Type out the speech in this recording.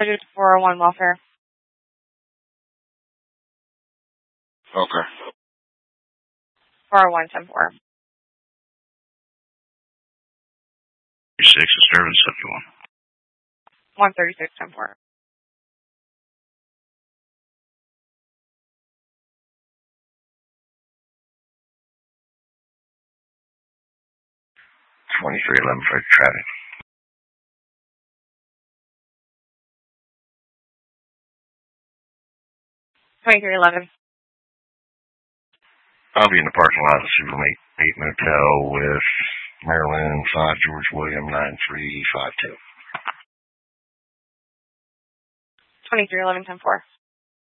Subject to 401 welfare. Okay. 401 10-4. 36 disturbance, 71. 136 10-4. 2311 for traffic. $23.11. I'll be in the parking lot of the Supermate 8 Motel with Marilyn 5 George William 9352. 2311 10-4.